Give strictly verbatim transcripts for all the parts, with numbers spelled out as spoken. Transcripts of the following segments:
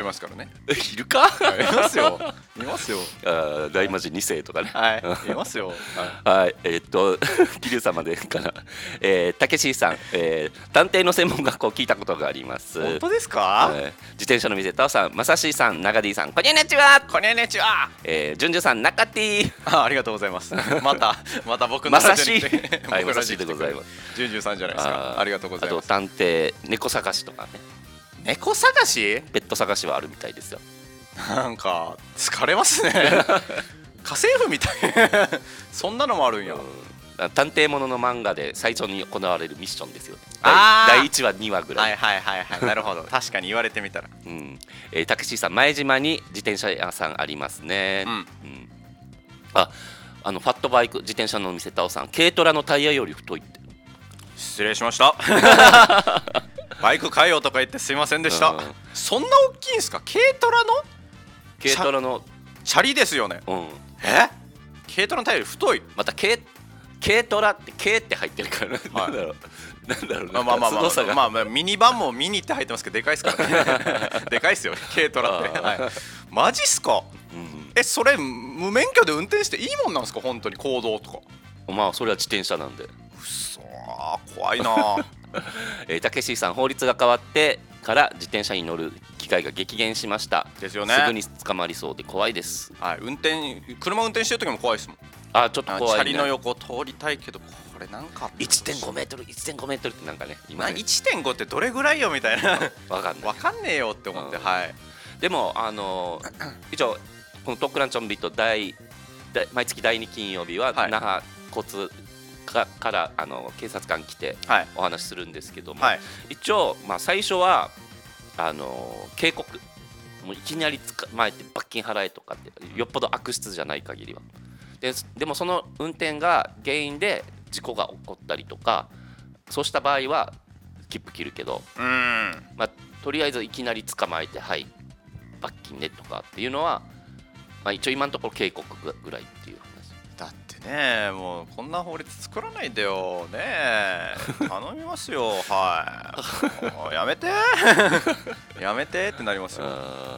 ますからね。 いるか？ いますよ。いますよ。 あ大魔神に世とかね。 はい。いますよ。 はい。はい、えー、っと桐生様でかな。えー、たけしさん、えー、探偵の専門学校聞いたことがあります。 本当ですか？ えー、自転車の店たおさん、まさしさん、なが D さん、こにゃにゃちは。 こにゃにゃちは。 えー、じゅんじゅさん、なかてぃ。 あ、ありがとうございます。またまた僕のまさし僕はい、まさのラジオに来てしでございます。 じゅんじゅさんじゃないですか。ありがとうございます。 あと探偵猫探しとかね。 猫探し？ ペット探しはあるみたいですよ。 なんか疲れますね。家政婦みたい。そんなのもあるんや。 探偵ものの漫画で最初に行われるミッションですよ。 あだいいちわにわぐらい。 はいはいはいはい。なるほど。確かに言われてみたら。 うん。えー、たけしさん、前島に自転車屋さんありますね。 うん。 うん、あ、あのファットバイク自転車のお店たおさん、軽トラのタイヤより太いって。 失礼しました。バイク買えよとか言ってすいませんでした。そんな大きいんですか？軽トラの？ 軽トラのチャリですよね。 うん。 え？軽トラのタイヤより太い。 また軽軽トラって軽って入ってるから、 はい、 なんだろうなんだろうまあまあまあまあ、 ままあまあ、ミニバンもミニって入ってますけどでかいですからね。でかいっすよ軽トラって。はい、マジっすか？うん、え、それ無免許で運転していいもんなんですか？本当に公道とか。 まあそれは自転車なんで。うっそー、怖いな。 えー、たけしさん、法律が変わってから自転車に乗る機会が激減しました。 ですよね。 すぐに捕まりそうで怖いです。 はい、運転車運転してる時も怖いですもん。 あ、ちょっと怖いね。 チャリの横通りたいけどこれなんかいってんごメートル いってんごメートルってなんかね、今ねいってんご ってどれぐらいよみたいな。 わかんないわかんねえよって思って、うん、はい。 でもあのー、一応このトックランチョンビット第毎月だいに金曜日は、はい、那覇交通かからあの警察官来てお話しするんですけども、はい、一応、まあ、最初はあの警告、もういきなり捕まえて罰金払えとかってよっぽど悪質じゃない限りは。で, でもその運転が原因で事故が起こったりとか、そうした場合は切符切るけど、 うーん、 まあ、とりあえずいきなり捕まえてはい罰金ねとかっていうのは、まあ、一応今のところ警告ぐらいっていう話だってね。もうこんな法律作らないでよね。頼みますよ。はいやめてやめてってなりますよ。はい、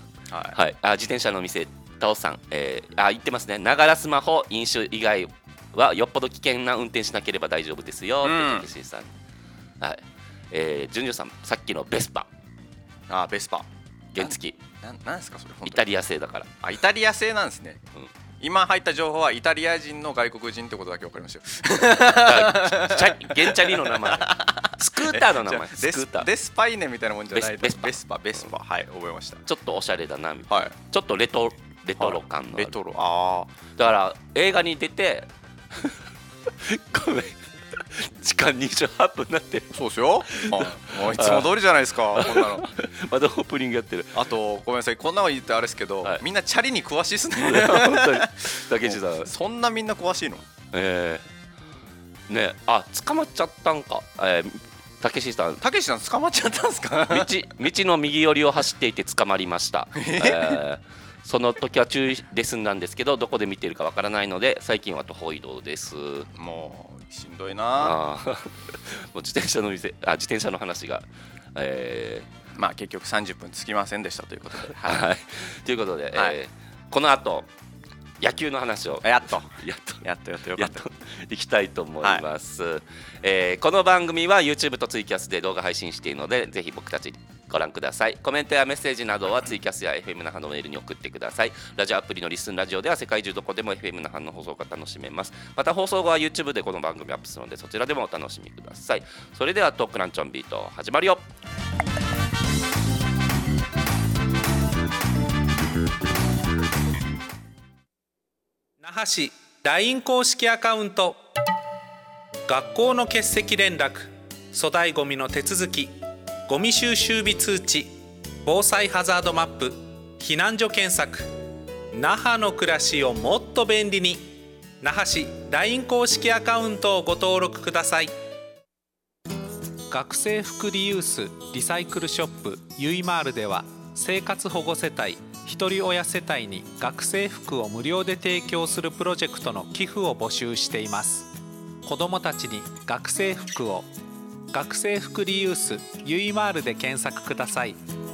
はい、あ自転車の店タオさん、えー、あ言ってますね。ながらスマホ飲酒以外はよっぽど危険な運転しなければ大丈夫ですよ、うん、って竹さん、はい、えー、ジュンジュさん、さっきのベスパ、 あベスパ原付き、 ななんですかそれ？ イタリア製だから。 あ、イタリア製なんですね。うん、今入った情報はイタリア人の外国人ってことだけ分かりましたよ。 ゲンチャリの名前、スクーターの名前、スクーターデスパイネみたいなもんじゃない。 ベスパベスパベスパ、うん、はい、覚えました。 ちょっとおしゃれだなみたいな、はい、ちょっとレトレトロ感のある、 レトロ、あだから映画に出てごめん時間にじゅうはっぷんになってる。 そうですよ。もういつも通りじゃないですか。こんなのまだオープニングやってる。 あとごめんなさい、こんなの言ってあれですけど、はい、みんなチャリに詳しいですね。 本当に竹内さん、そんなみんな詳しいの？ えー、ね、あ捕まっちゃったんか、えーたけしさん、 たけしさん捕まっちゃったんですか？ 道, 道の右寄りを走っていて捕まりました。えー、その時は注意で済んだんですけど、どこで見ているかわからないので最近は徒歩移動です。 もうしんどいな。 あもう自転車の店、あ自転車の話が、えー、まあ結局さんじゅっぷんつきませんでしたということで、 はい、ということで、はい、えー、この後野球の話をやっとやっとやっとやっとよかった。 いきたいと思います、はい、えー、この番組は YouTube とツイキャスで動画配信しているので、ぜひ僕たちご覧ください。コメントやメッセージなどはツイキャスや エフエム 那覇のメールに送ってください。ラジオアプリのリスンラジオでは世界中どこでも エフエム 那覇の放送が楽しめます。また放送後は YouTube でこの番組アップするので、そちらでもお楽しみください。それではトークランチョンビート始まるよ。 那覇市 ライン 公式アカウント、学校の欠席連絡、粗大ごみの手続き、ゴミ収集日通知、防災ハザードマップ、避難所検索、那覇の暮らしをもっと便利に。那覇市 ライン 公式アカウントをご登録ください。学生服リユースリサイクルショップゆいまーるでは、生活保護世帯ひとり親世帯に学生服を無料で提供するプロジェクトの寄付を募集しています。子どもたちに学生服を、学生服リユースゆいまーるで検索ください。